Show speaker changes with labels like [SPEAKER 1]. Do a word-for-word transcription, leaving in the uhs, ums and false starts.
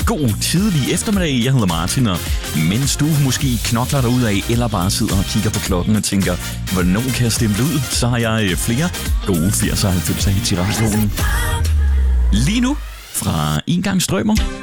[SPEAKER 1] god tidlig eftermiddag. Jeg hedder Martin, og mens du måske knokler dig ud af, eller bare sidder og kigger på klokken og tænker, hvornår kan jeg stemme ud, så har jeg flere gode firs og halvfems hits i radioen. Lige nu fra En Gang Strømer.